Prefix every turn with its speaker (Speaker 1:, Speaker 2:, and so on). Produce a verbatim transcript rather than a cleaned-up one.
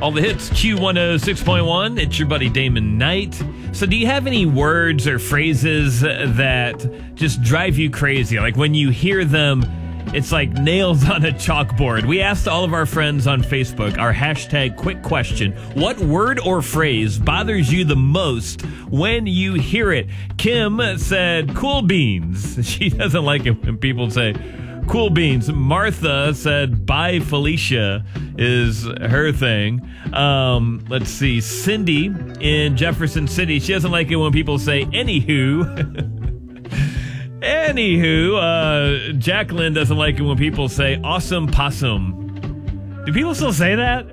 Speaker 1: All the hits, Q one oh six point one. It's your buddy Damon Knight. So do you have any words or phrases that just drive you crazy? Like when you hear them, it's like nails on a chalkboard. We asked all of our friends on Facebook, our hashtag quick question, what word or phrase bothers you the most when you hear it? Kim said, cool beans. She doesn't like it when people say cool beans. Martha said, bye Felicia is her thing. Um, let's see. Cindy in Jefferson City, she doesn't like it when people say anywho. Anywho, uh, Jacqueline doesn't like it when people say awesome possum. Do people still say that?